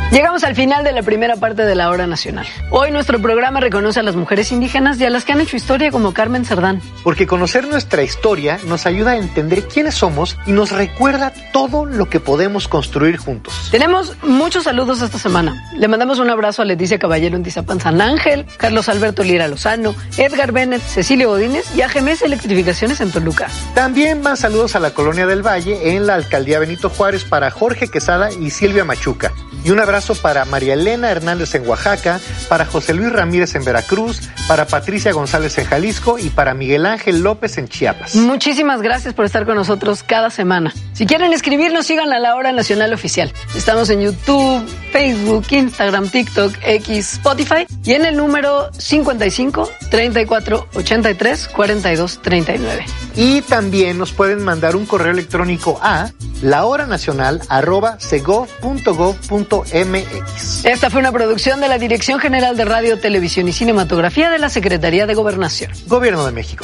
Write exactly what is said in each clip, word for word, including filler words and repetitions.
Llegamos al final de la primera parte de la Hora Nacional. Hoy nuestro programa reconoce a las mujeres indígenas y a las que han hecho historia como Carmen Cerdán. Porque conocer nuestra historia nos ayuda a entender quiénes somos y nos recuerda todo lo que podemos construir juntos. Tenemos muchos saludos esta semana. Le mandamos un abrazo a Leticia Caballero en Tizapán San Ángel, Carlos Alberto Lira Lozano, Edgar Bennett, Cecilio Godínez y a G M S Electrificaciones en Toluca. También van saludos a la Colonia del Valle en la Alcaldía Benito Juárez para Jorge Quesada y Silvia Machuca. Y un abrazo para María Elena Hernández en Oaxaca, para José Luis Ramírez en Veracruz, para Patricia González en Jalisco y para Miguel Ángel López en Chiapas. Muchísimas gracias por estar con nosotros cada semana. Si quieren escribirnos, sigan a La Hora Nacional Oficial. Estamos en YouTube, Facebook, Instagram, TikTok, X, Spotify y en el número cincuenta y cinco, treinta y cuatro, ochenta y tres, cuarenta y dos, treinta y nueve. Y también nos pueden mandar un correo electrónico a lahoranacional arroba segov punto gov punto mx. Esta fue una producción de la Dirección General de Radio, Televisión y Cinematografía de la Secretaría de Gobernación. Gobierno de México.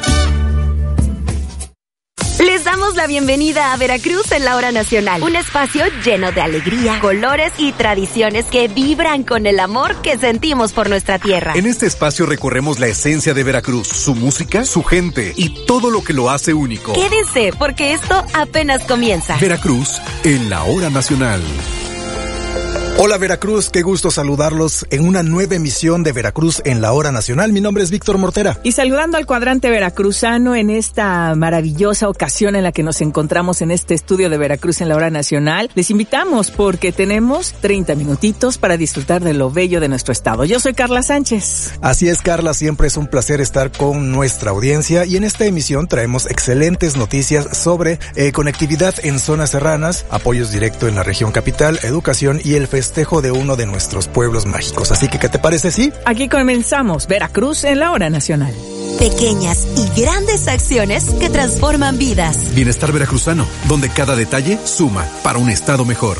Les damos la bienvenida a Veracruz en la Hora Nacional, un espacio lleno de alegría, colores y tradiciones que vibran con el amor que sentimos por nuestra tierra. En este espacio recorremos la esencia de Veracruz, su música, su gente y todo lo que lo hace único. Quédense, porque esto apenas comienza. Veracruz en la Hora Nacional. Hola Veracruz, qué gusto saludarlos en una nueva emisión de Veracruz en la Hora Nacional. Mi nombre es Víctor Mortera. Y saludando al cuadrante veracruzano en esta maravillosa ocasión en la que nos encontramos en este estudio de Veracruz en la Hora Nacional, les invitamos porque tenemos treinta minutitos para disfrutar de lo bello de nuestro estado. Yo soy Carla Sánchez. Así es, Carla, siempre es un placer estar con nuestra audiencia y en esta emisión traemos excelentes noticias sobre eh, conectividad en zonas serranas, apoyos directos en la región capital, educación y el festejo de uno de nuestros pueblos mágicos. Así que, ¿qué te parece, sí? Aquí comenzamos Veracruz en la Hora Nacional. Pequeñas y grandes acciones que transforman vidas. Bienestar veracruzano, donde cada detalle suma para un estado mejor.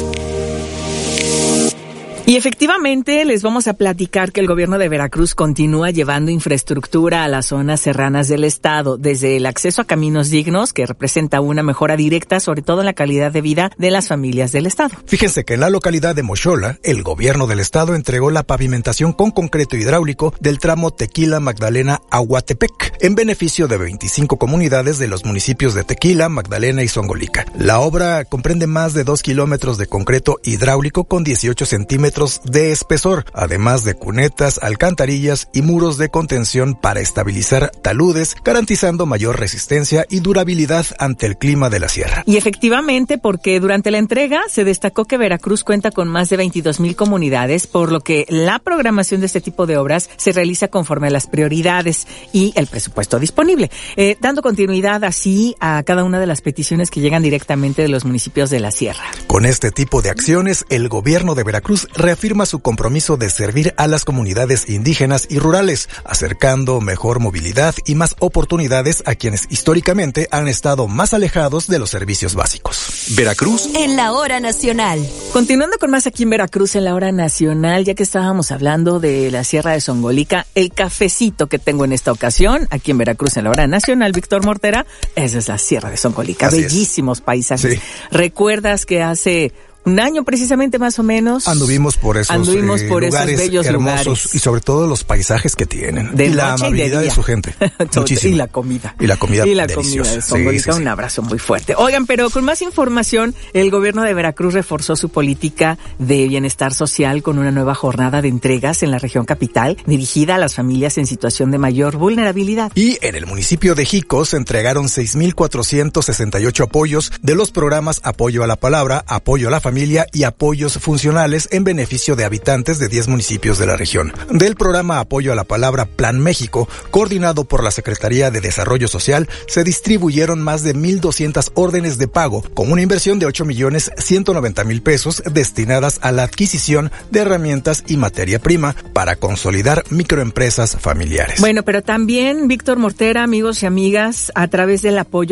Y efectivamente les vamos a platicar que el gobierno de Veracruz continúa llevando infraestructura a las zonas serranas del estado, desde el acceso a caminos dignos, que representa una mejora directa, sobre todo en la calidad de vida de las familias del estado. Fíjense que en la localidad de Mochola, el gobierno del estado entregó la pavimentación con concreto hidráulico del tramo Tequila Magdalena Aguatepec, en beneficio de veinticinco comunidades de los municipios de Tequila, Magdalena y Zongolica. La obra comprende más de dos kilómetros de concreto hidráulico con dieciocho centímetros de espesor, además de cunetas, alcantarillas y muros de contención para estabilizar taludes, garantizando mayor resistencia y durabilidad ante el clima de la sierra. Y efectivamente, porque durante la entrega se destacó que Veracruz cuenta con más de veintidós mil comunidades, por lo que la programación de este tipo de obras se realiza conforme a las prioridades y el presupuesto disponible, eh, dando continuidad así a cada una de las peticiones que llegan directamente de los municipios de la sierra. Con este tipo de acciones, el gobierno de Veracruz reafirma su compromiso de servir a las comunidades indígenas y rurales, acercando mejor movilidad y más oportunidades a quienes históricamente han estado más alejados de los servicios básicos. Veracruz en la Hora Nacional. Continuando con más aquí en Veracruz en la Hora Nacional, ya que estábamos hablando de la Sierra de Zongolica, el cafecito que tengo en esta ocasión, aquí en Veracruz en la Hora Nacional, Víctor Mortera, esa es la Sierra de Zongolica. Así Bellísimos es. Paisajes. Sí. ¿Recuerdas que hace un año precisamente más o menos anduvimos por esos, anduvimos por eh, esos lugares bellos hermosos lugares. Y sobre todo los paisajes que tienen de y la amabilidad de, de su gente. Muchísimo. Y la comida. Y la comida Y la deliciosa. comida de Zongolica, sí, sí, sí. Un abrazo muy fuerte. Oigan, pero con más información, el gobierno de Veracruz reforzó su política de bienestar social con una nueva jornada de entregas en la región capital dirigida a las familias en situación de mayor vulnerabilidad. Y en el municipio de Jico se entregaron seis mil cuatrocientos sesenta y ocho apoyos de los programas Apoyo a la Palabra, Apoyo a la Familia y Apoyo funcionales en beneficio de habitantes de diez municipios de la región. Del programa Apoyo a la Palabra Plan México, coordinado por la Secretaría de Desarrollo Social, se distribuyeron más de mil doscientas órdenes de pago con una inversión de ocho millones ciento noventa mil pesos destinadas a la adquisición de herramientas y materia prima para consolidar microempresas familiares. Bueno, pero también, Víctor Mortera, amigos y amigas, a través del apoyo